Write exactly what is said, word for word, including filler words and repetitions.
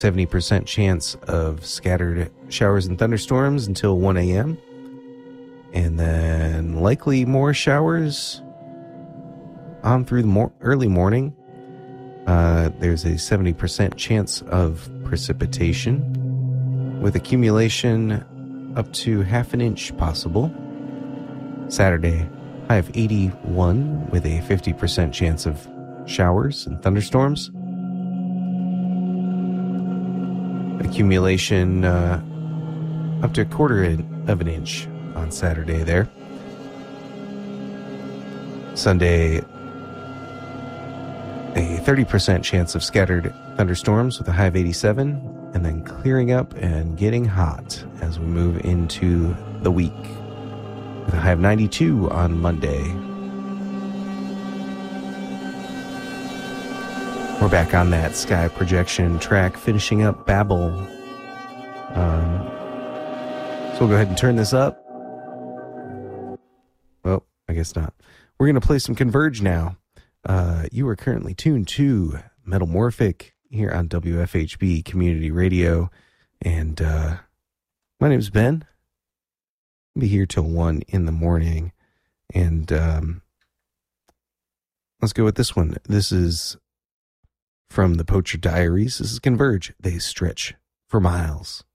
seventy percent chance of scattered showers and thunderstorms until one a.m. And then likely more showers on through the mor- early morning. Uh, there's a seventy percent chance of precipitation with accumulation up to half an inch possible. Saturday, high of eighty-one with a fifty percent chance of showers and thunderstorms. Accumulation uh, up to a quarter of an inch on Saturday there. Sunday, a thirty percent chance of scattered thunderstorms with a high of eighty-seven, and then clearing up and getting hot as we move into the week with a high of ninety-two on Monday. We're back on that sky projection track, finishing up Babel. Um, so we'll go ahead and turn this up. Well, I guess not. We're going to play some Converge now. Uh, you are currently tuned to Metamorphic here on W F H B Community Radio. And uh, my name's Ben. I'll be here till one in the morning. And um, let's go with this one. This is from the Poacher Diaries. This is Converge. They stretch for miles.